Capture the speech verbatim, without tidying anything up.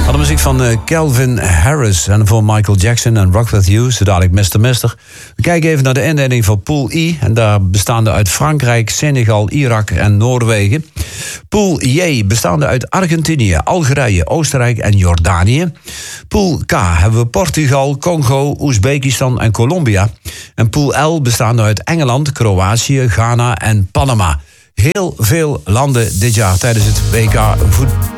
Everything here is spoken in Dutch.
Aan de muziek van uh, Calvin Harris en voor Michael Jackson en Rock With You, zo dadelijk mister mister. We kijken even naar de indeling van Pool I. En daar bestaande uit Frankrijk, Senegal, Irak en Noorwegen. Pool J bestaande uit Argentinië, Algerije, Oostenrijk en Jordanië. Pool K hebben we Portugal, Congo, Oezbekistan en Colombia. En Pool L bestaande uit Engeland, Kroatië, Ghana en Panama. Heel veel landen dit jaar tijdens het W K voetbal.